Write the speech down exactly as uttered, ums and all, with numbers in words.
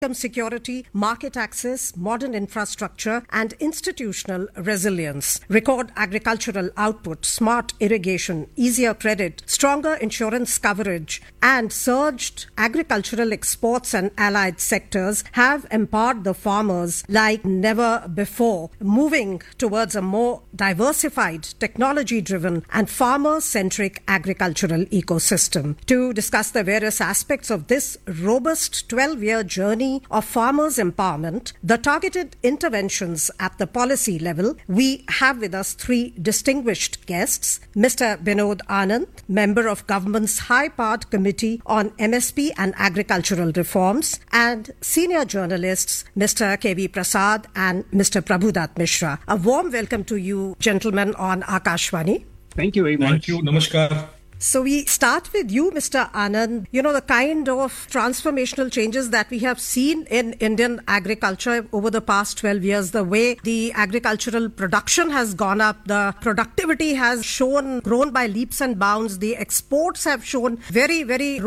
income security, market access, modern infrastructure, and institutional resilience. Record agricultural output, smart irrigation, easier credit, stronger insurance coverage, and surged agricultural exports and allied sectors have empowered the farmers like never before, moving towards a more diversified, technology-driven, and farmer-centric agricultural ecosystem. To discuss the various aspects of this robust twelve-year journey of farmers' empowerment, the targeted interventions at the policy level, we have with us three distinguished guests. Mister Binod Anand, member of government's high-powered committee on M S P and agricultural reforms, and senior journalists Mister K V Prasad and Mister Prabhudat Mishra. A warm welcome to you, gentlemen, on Akashvani. Thank you very much. Thank you. Namaskar. So we start with you, Mister Anand. You know, the kind of transformational changes that we have seen in Indian agriculture over the past twelve years, the way the agricultural production has gone up, the productivity has shown grown by leaps and bounds, the exports have shown very, very